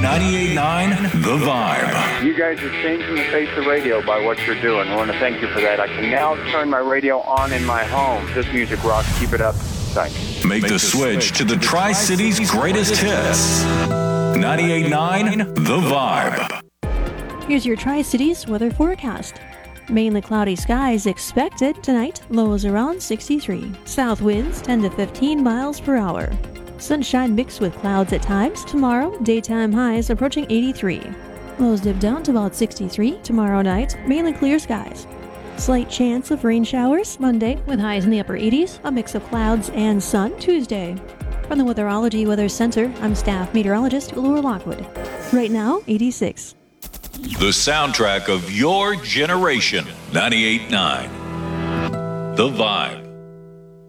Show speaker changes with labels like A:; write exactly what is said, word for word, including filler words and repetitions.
A: ninety-eight point nine The Vibe.
B: You guys are changing the face of radio by what you're doing. I want to thank you for that. I can now turn my radio on in my home. This music rocks. Keep it up. Thanks.
A: Make, Make the, the switch, switch to the Tri-Cities greatest hits. ninety-eight point nine The Vibe.
C: Here's your Tri-Cities weather forecast. Mainly cloudy skies expected tonight, lows around sixty-three. South winds ten to fifteen miles per hour. Sunshine mixed with clouds at times. Tomorrow, daytime highs approaching eighty-three. Lows dip down to about sixty-three. Tomorrow night, mainly clear skies. Slight chance of rain showers Monday with highs in the upper eighties, a mix of clouds and sun Tuesday. From the Weatherology Weather Center, I'm staff meteorologist Laura Lockwood. Right now, eighty-six.
A: The soundtrack of your generation. ninety-eight point nine The Vibe.